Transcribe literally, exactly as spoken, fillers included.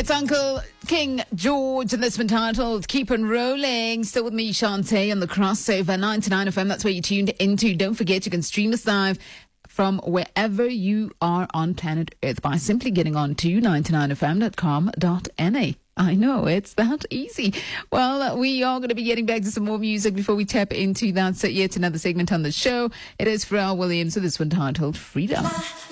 It's Uncle King George, and this one titled Keep on Rolling. Still with me, Shantae, on the crossover ninety-nine F M. That's where you tuned into. Don't forget, you can stream us live from wherever you are on planet Earth by simply getting on to ninety-nine f m dot com dot n a. I know, it's that easy. Well, we are going to be getting back to some more music before we tap into that. So yet another segment on the show. It is Pharrell Williams with this one titled Freedom.